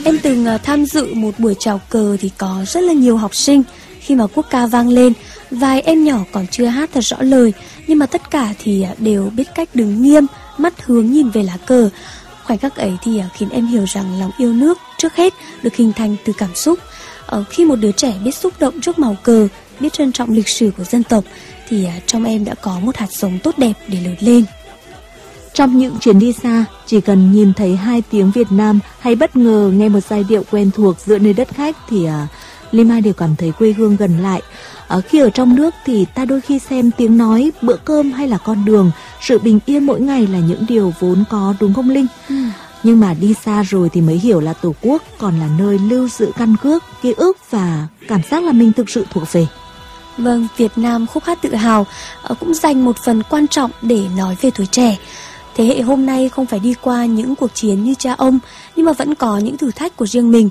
Em từng tham dự một buổi chào cờ thì có rất là nhiều học sinh. Khi mà quốc ca vang lên, vài em nhỏ còn chưa hát thật rõ lời, nhưng mà tất cả thì đều biết cách đứng nghiêm, mắt hướng nhìn về lá cờ. Khoảnh khắc ấy thì khiến em hiểu rằng lòng yêu nước trước hết được hình thành từ cảm xúc. Khi một đứa trẻ biết xúc động trước màu cờ, biết trân trọng lịch sử của dân tộc, thì trong em đã có một hạt giống tốt đẹp để lớn lên. Trong những chuyến đi xa, chỉ cần nhìn thấy hai tiếng Việt Nam hay bất ngờ nghe một giai điệu quen thuộc giữa nơi đất khách thì Ly Mai đều cảm thấy quê hương gần lại. Khi ở trong nước thì ta đôi khi xem tiếng nói, bữa cơm hay là con đường, sự bình yên mỗi ngày là những điều vốn có, đúng không Linh? Nhưng mà đi xa rồi thì mới hiểu là Tổ quốc còn là nơi lưu giữ căn cước, ký ức và cảm giác là mình thực sự thuộc về. Vâng, Việt Nam khúc hát tự hào cũng dành một phần quan trọng để nói về tuổi trẻ. Thế hệ hôm nay không phải đi qua những cuộc chiến như cha ông, nhưng mà vẫn có những thử thách của riêng mình.